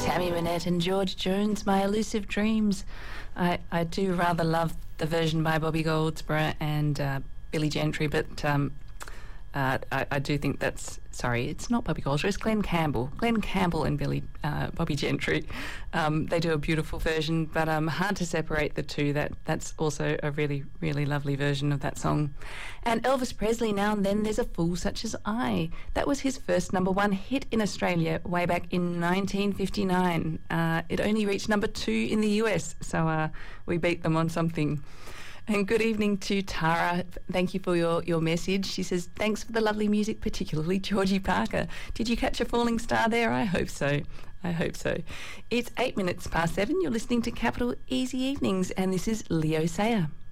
Tammy Wynette and George Jones, My Elusive Dreams. I do rather love the version by Bobby Goldsboro and Billy Gentry, but I do think that's... Sorry, it's not Bobby Goldsboro, it's Glenn Campbell. Glenn Campbell and Bobby Gentry. They do a beautiful version, but hard to separate the two. That's also a really, really lovely version of that song. And Elvis Presley, Now and Then There's a Fool Such as I. That was his first #1 hit in Australia way back in 1959. It only reached #2 in the US, so we beat them on something. And good evening to Tara. Thank you for your message. She says, thanks for the lovely music, particularly Georgie Parker. Did you catch a falling star there? I hope so. I hope so. It's 8 minutes past 7. You're listening to Capital Easy Evenings, and this is Leo Sayer.